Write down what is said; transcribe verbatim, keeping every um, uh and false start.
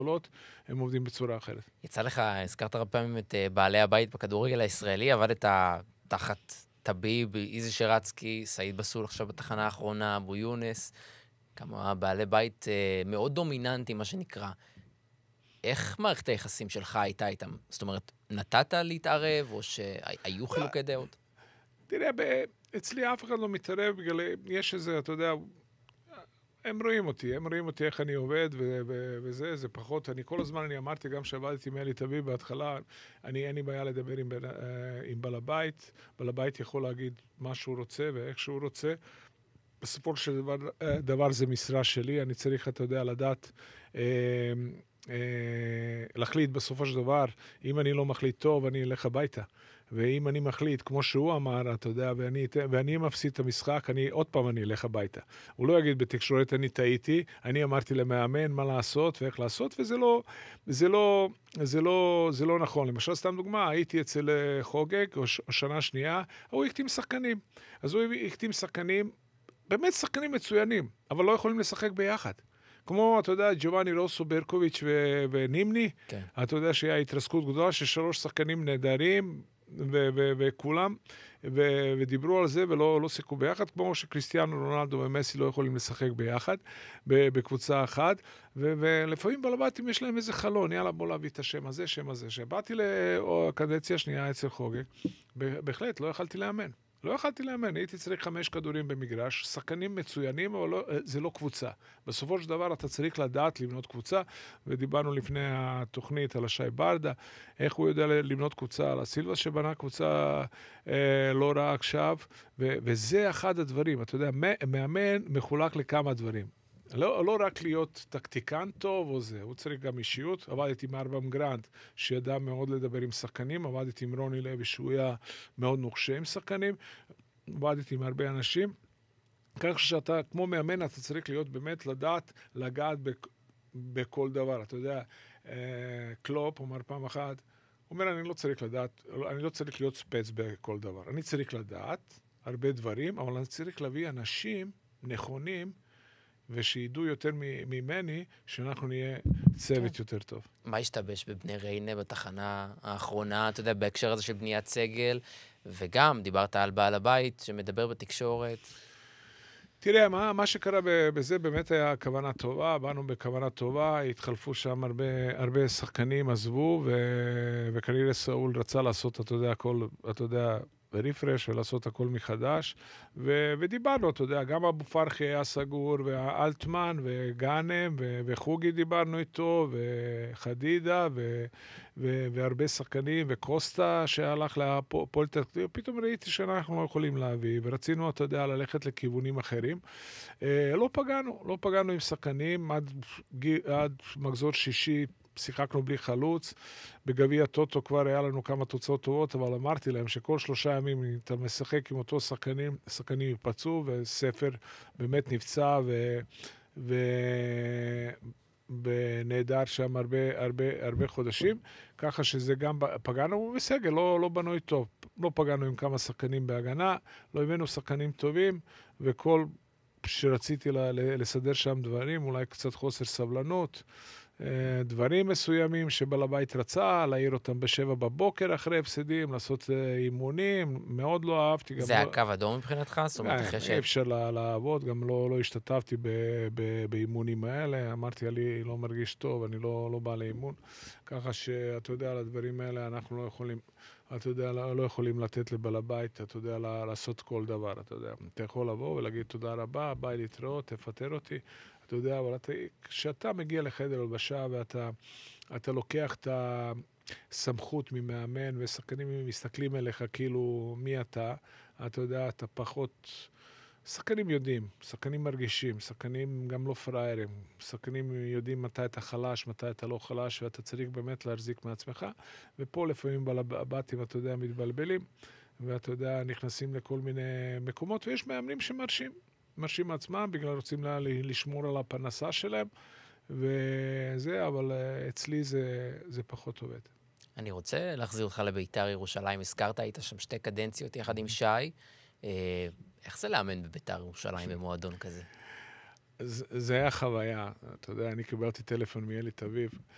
גדולות, הם עובדים בצורה אחרת. יצא לך, הזכרת הרבה פעמים את אה, בעלי הבית בכדורגל הישראלי, עבדת תחת טביב, איזי שרצקי, סעיד בסול עכשיו בתחנה האחרונה, אבו יונס, כמה בעלי בית אה, מאוד דומיננטי, מה שנקרא. איך מערכת היחסים שלך הייתה איתם? זאת אומרת, נתת להתערב, או שהיו חילוקי דעות? תראה, ב- אצלי אף אחד לא מתערב בגלל, יש איזה, אתה יודע, הם רואים אותי, הם רואים אותי איך אני עובד ו- ו- וזה, זה פחות, אני כל הזמן, אני אמרתי גם שעבדתי עם אלי תביב בהתחלה, אני אין לי בעיה לדבר עם, בן- אה, עם בעל הבית, בעל הבית יכול להגיד מה שהוא רוצה ואיך שהוא רוצה, בסופו של דבר, אה, דבר זה משרה שלי, אני צריך, אתה יודע, לדעת, אה, אה, להחליט בסופו של דבר, אם אני לא מחליט טוב, אני אלך הביתה. ואם אני מחליט, כמו שהוא אמר, אתה יודע, ואני, ואני מפסיד את המשחק, אני, עוד פעם אני אלך הביתה. הוא לא יגיד בתקשורת, אני טעיתי, אני אמרתי למאמן מה לעשות ואיך לעשות, וזה לא, זה לא, זה לא, זה לא נכון. למשל, סתם דוגמה, הייתי אצל אה, חוגג, או, ש, או שנה שנייה, הוא החתים שחקנים. אז הוא החתים שחקנים, באמת שחקנים מצוינים, אבל לא יכולים לשחק ביחד. כמו, אתה יודע, ג'ובאני רוסו, ברקוביץ' ו- ונימני, כן. אתה יודע שהיה התרסקות גדולה של שלוש שחקנים נהדרים, ו- ו- וכולם, ו- ודיברו על זה ולא לא שיחקו ביחד, כמו שקריסטיאנו רונלדו ומסי לא יכולים לשחק ביחד, ב- בקבוצה אחת, ו- ולפעמים בלבטים יש להם איזה חלון, יאללה בוא להביא את השם הזה, שם הזה. שבאתי לקדנציה השנייה אצל חוגג, בהחלט לא יכלתי לאמן. לא יכלתי לאמן, הייתי צריך חמש כדורים במגרש, שחקנים מצוינים, אבל לא, זה לא קבוצה. בסופו של דבר אתה צריך לדעת לבנות קבוצה, ודיברנו לפני התוכנית על השי ברדה, איך הוא יודע לבנות קבוצה, על הסילבס שבנה קבוצה אה, לא רעה עכשיו, ו- וזה אחד הדברים, אתה יודע, מאמן מחולק לכמה דברים. לא, לא רק להיות טקטיקן טוב או זה, הוא צריך גם אישיות. עבדתי עם ארבם גרנד, שידע מאוד לדבר עם שחקנים, עבדתי עם רוני לוי, שהוא היה מאוד נוחשה עם שחקנים, עבדתי עם הרבה אנשים, כך שאתה, כמו מאמן, אתה צריך להיות באמת לדעת, לגעת בכ, בכל דבר. אתה יודע, אה, קלופ אומר פעם אחת, הוא אומר, אני לא צריך לדעת, אני לא צריך להיות ספץ בכל דבר. אני צריך לדעת הרבה דברים, אבל אני צריך להביא אנשים נכונים, ושידעו יותר ממני, שאנחנו נהיה צוות יותר טוב. מה השתבש בבני ריינה בתחנה האחרונה, אתה יודע, בהקשר הזה של בניית סגל, וגם דיברת על בעל הבית שמדבר בתקשורת. תראה, מה, מה שקרה בזה באמת היה כוונה טובה, באנו בכוונה טובה, התחלפו שם הרבה, הרבה שחקנים, עזבו, ו, וכנראה סאול רצה לעשות, אתה יודע, הכל, אתה יודע, ריפרש ולעשות הכל מחדש, ו, ודיברנו, אתה יודע, גם אבו פרחי היה סגור, ואלטמן, וגאנם, ו, וחוגי דיברנו איתו, וחדידה, ו, ו, והרבה שחקנים, וקוסטה שהלך לפועל תל אביב, פתאום ראיתי שאנחנו לא יכולים להביא, ורצינו, אתה יודע, ללכת לכיוונים אחרים. אה, לא פגענו, לא פגענו עם שחקנים, עד, עד מחזור שישי, שיחקנו בלי חלוץ, בגביע טוטו כבר היה לנו כמה תוצאות טובות, אבל אמרתי להם שכל שלושה ימים אתה משחק עם אותו שחקנים, שחקנים יפצעו, וספר באמת נפצע, ו... ו... ונהדר שם הרבה, הרבה, הרבה חודשים, ככה שזה גם פגענו בסגל, לא, לא בנוי טוב, לא פגענו עם כמה שחקנים בהגנה, לא הבאנו שחקנים טובים, וכל שרציתי לסדר שם דברים, אולי קצת חוסר סבלנות, דברים מסוימים שבעל הבית רצה, להעיר אותם בשבע בבוקר אחרי הפסדים, לעשות אימונים, מאוד לא אהבתי. זה היה קו אדום מבחינתך? זאת אומרת, אחרי ש... אי אפשר לעבוד, גם לא, לא השתתפתי ב, ב, באימונים האלה, אמרתי לי, לא מרגיש טוב, אני לא, לא בא לאימון, ככה שאתה יודע, על הדברים האלה אנחנו לא יכולים, אתה יודע, לא, לא יכולים לתת לבעל הבית, אתה יודע, לעשות כל דבר, אתה יודע, אתה יכול לבוא ולהגיד תודה רבה, ביי להתראות, תפטר אותי, אתה יודע, אבל אתה, כשאתה מגיע לחדר הלבשה ואתה אתה לוקח את הסמכות ממאמן, ושחקנים מסתכלים אליך כאילו מי אתה, אתה יודע, אתה פחות... שחקנים יודעים, שחקנים מרגישים, שחקנים גם לא פראיירים, שחקנים יודעים מתי אתה חלש, מתי אתה לא חלש, ואתה צריך באמת להחזיק מעצמך, ופה לפעמים בלבטים, אתה יודע, מתבלבלים, ואתה יודע, נכנסים לכל מיני מקומות, ויש מאמנים שמרשים. מרשים מעצמם, בגלל רוצים לה, לשמור על הפנסה שלהם, וזה, אבל אצלי זה, זה פחות עובד. אני רוצה להחזיר אותך לביתר ירושלים, הזכרת, היית שם שתי קדנציות יחד עם שי, איך זה לאמן בביתר ירושלים במועדון כזה? זה, זה היה חוויה, אתה יודע, אני קיבלתי טלפון מאלי תביב,